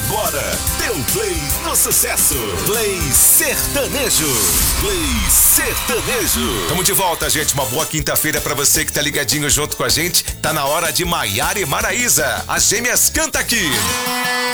Agora, deu play no sucesso. Play Sertanejo. Play Sertanejo. Tamo de volta, gente. Uma boa quinta-feira pra você que tá ligadinho junto com a gente. Tá na hora de Maiara e Maraísa. As gêmeas canta aqui.